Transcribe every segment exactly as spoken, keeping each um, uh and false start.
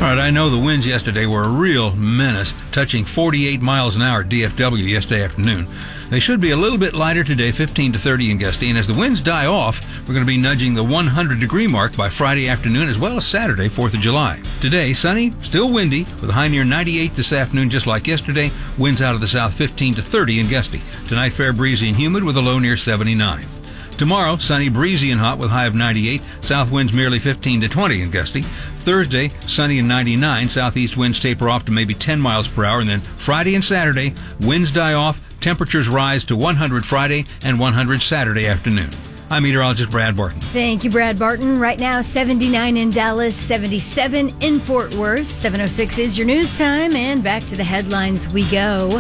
All right, I know the winds yesterday were a real menace, touching forty-eight miles an hour at D F W yesterday afternoon. They should be a little bit lighter today, fifteen to thirty in gusty, and as the winds die off, we're going to be nudging the one hundred degree mark by Friday afternoon as well as Saturday, fourth of July. Today, sunny, still windy, with a high near ninety-eight this afternoon, just like yesterday. Winds out of the south, fifteen to thirty in gusty. Tonight, fair breezy and humid with a low near seventy-nine. Tomorrow, sunny, breezy, and hot with high of ninety-eight. South winds merely fifteen to twenty in gusty. Thursday, sunny and ninety-nine. Southeast winds taper off to maybe ten miles per hour. And then Friday and Saturday, winds die off. Temperatures rise to one hundred Friday and one hundred Saturday afternoon. I'm meteorologist Brad Barton. Thank you, Brad Barton. Right now, seventy-nine in Dallas, seventy-seven in Fort Worth. seven oh six is your news time, and back to the headlines we go.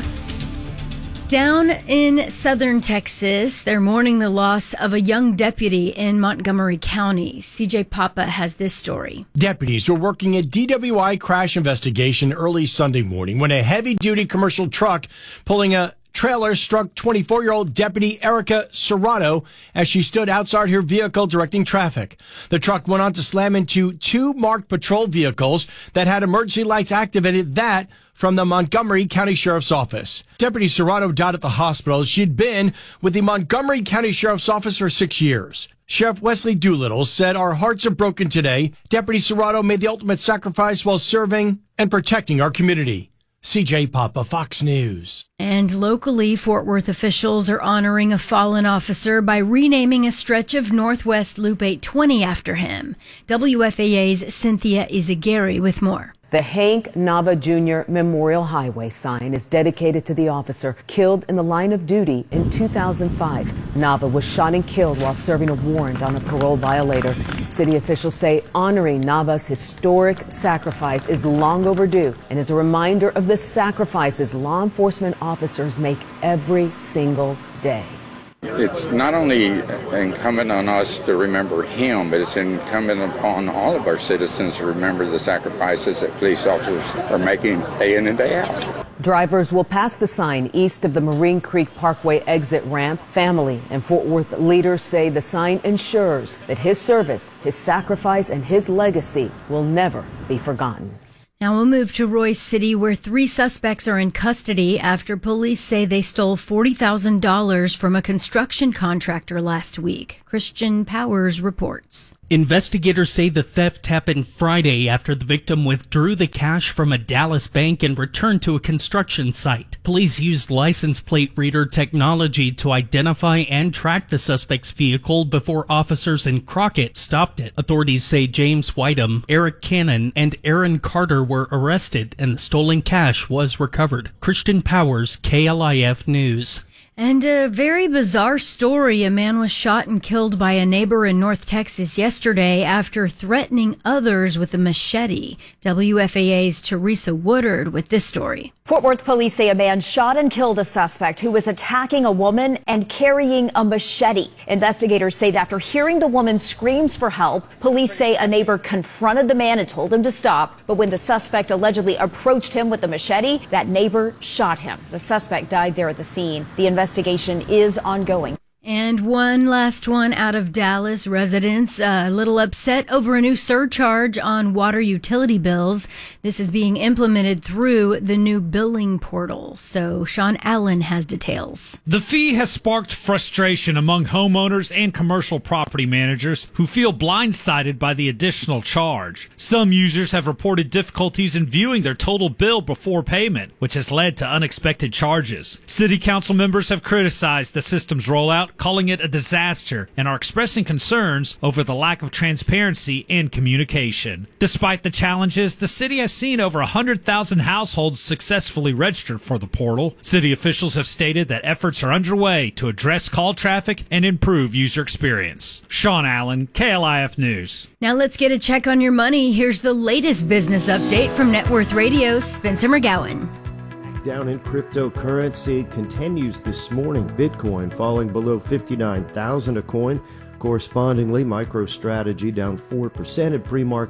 Down in southern Texas, they're mourning the loss of a young deputy in Montgomery County. C J Papa has this story. Deputies were working a D W I crash investigation early Sunday morning when a heavy-duty commercial truck pulling a trailer struck twenty-four-year-old Deputy Erica Serrato as she stood outside her vehicle directing traffic. The truck went on to slam into two marked patrol vehicles that had emergency lights activated, that from the Montgomery County Sheriff's Office. Deputy Serrato died at the hospital. She'd been with the Montgomery County Sheriff's Office for six years. Sheriff Wesley Doolittle said, "Our hearts are broken today. Deputy Serrato made the ultimate sacrifice while serving and protecting our community." C J Papa, Fox News. And locally, Fort Worth officials are honoring a fallen officer by renaming a stretch of Northwest Loop eight twenty after him. W F A A's Cynthia Izagiri with more. The Hank Nava Junior Memorial Highway sign is dedicated to the officer killed in the line of duty in two thousand five. Nava was shot and killed while serving a warrant on a parole violator. City officials say honoring Nava's historic sacrifice is long overdue and is a reminder of the sacrifices law enforcement officers make every single day. It's not only incumbent on us to remember him, but it's incumbent upon all of our citizens to remember the sacrifices that police officers are making day in and day out. Drivers will pass the sign east of the Marine Creek Parkway exit ramp. Family and Fort Worth leaders say the sign ensures that his service, his sacrifice, and his legacy will never be forgotten. Now we'll move to Royce City, where three suspects are in custody after police say they stole forty thousand dollars from a construction contractor last week. Christian Powers reports. Investigators say the theft happened Friday after the victim withdrew the cash from a Dallas bank and returned to a construction site. Police used license plate reader technology to identify and track the suspect's vehicle before officers in Crockett stopped it. Authorities say James Whiteham, Eric Cannon, and Aaron Carter were arrested and the stolen cash was recovered. Christian Powers, K L I F News. And a very bizarre story. A man was shot and killed by a neighbor in North Texas yesterday after threatening others with a machete. W F A A's Teresa Woodard with this story. Fort Worth police say a man shot and killed a suspect who was attacking a woman and carrying a machete. Investigators say that after hearing the woman's screams for help, police say a neighbor confronted the man and told him to stop. But when the suspect allegedly approached him with the machete, that neighbor shot him. The suspect died there at the scene. The investigation is ongoing. And one last one out of Dallas. Residents uh, a little upset over a new surcharge on water utility bills. This is being implemented through the new billing portal. So Sean Allen has details. The fee has sparked frustration among homeowners and commercial property managers who feel blindsided by the additional charge. Some users have reported difficulties in viewing their total bill before payment, which has led to unexpected charges. City council members have criticized the system's rollout, calling it a disaster, and are expressing concerns over the lack of transparency and communication. Despite the challenges, the city has seen over one hundred thousand households successfully registered for the portal. City officials have stated that efforts are underway to address call traffic and improve user experience. Sean Allen, K L I F News. Now let's get a check on your money. Here's the latest business update from Net Worth Radio. Spencer McGowan. Down in cryptocurrency continues this morning. Bitcoin falling below fifty-nine thousand a coin. Correspondingly, MicroStrategy down four percent at pre-market.